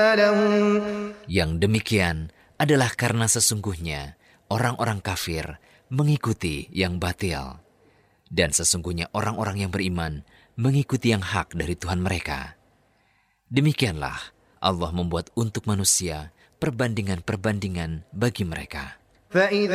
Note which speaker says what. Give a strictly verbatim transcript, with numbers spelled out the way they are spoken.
Speaker 1: Yang demikian adalah karena sesungguhnya orang-orang kafir mengikuti yang batil, dan sesungguhnya orang-orang yang beriman mengikuti yang hak dari Tuhan mereka. Demikianlah Allah membuat untuk manusia perbandingan-perbandingan bagi mereka.